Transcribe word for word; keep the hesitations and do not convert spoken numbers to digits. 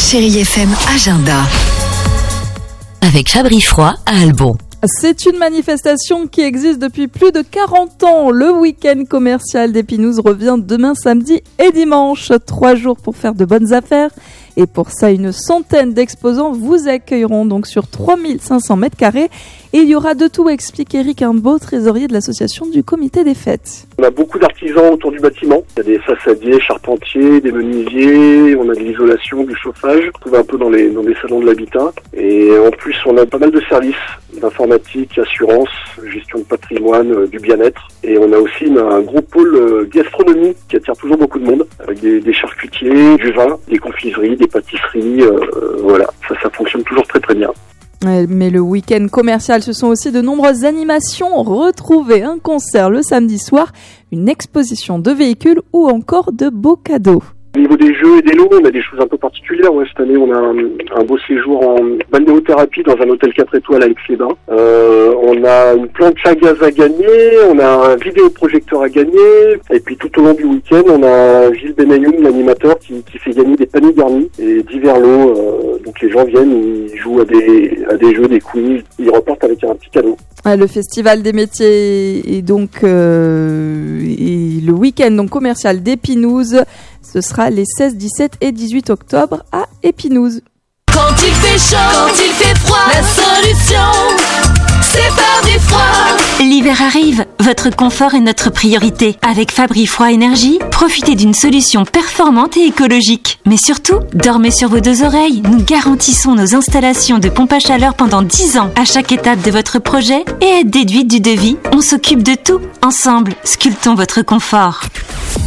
Chérie F M Agenda. Avec Fabri Froid à Albon. C'est une manifestation qui existe depuis plus de quarante ans. Le week-end commercial d'Épinouse revient demain samedi et dimanche. Trois jours pour faire de bonnes affaires. Et pour ça, une centaine d'exposants vous accueilleront donc sur trois mille cinq cents mètres carrés. Et il y aura de tout, explique Eric Imbeau, trésorier de l'association du comité des fêtes. On a beaucoup d'artisans autour du bâtiment. Il y a des façadiers, charpentiers, des menuisiers, on a de l'isolation, du chauffage. On trouve un peu dans les, dans les salons de l'habitat. Et en plus, on a pas mal de services d'informatique, assurance, gestion de patrimoine, euh, du bien-être. Et on a aussi une, un gros pôle euh, gastronomie qui attire toujours beaucoup de monde, avec des, des charcutiers, du vin, des confiseries, des pâtisseries. Euh, voilà, ça, ça fonctionne toujours très très bien. Mais le week-end commercial, ce sont aussi de nombreuses animations. Retrouvez un concert le samedi soir, une exposition de véhicules ou encore de beaux cadeaux. Au niveau des jeux et des lots, on a des choses un peu particulières. Ouais, cette année, on a un, un beau séjour en balnéothérapie dans un hôtel quatre étoiles avec les bains. Euh, on a une planche à gaz à gagner, on a un vidéoprojecteur à gagner. Et puis tout au long du week-end, on a Gilles Benayoun, l'animateur, qui, qui fait gagner des paniers garnis et divers lots. Euh, donc les gens viennent, ils jouent à des, à des jeux, des quiz, ils repartent avec un petit cadeau. Le Festival des métiers est donc euh, et le week-end donc commercial d'Épinouse. Ce sera les seize, dix-sept et dix-huit octobre à Épinouse. Quand il fait chaud, quand il fait froid, la solution, c'est Fabri Froid. L'hiver arrive, votre confort est notre priorité. Avec Fabri Froid Énergie, profitez d'une solution performante et écologique. Mais surtout, dormez sur vos deux oreilles. Nous garantissons nos installations de pompe à chaleur pendant dix ans à chaque étape de votre projet et aide déduite du devis. On s'occupe de tout. Ensemble, sculptons votre confort.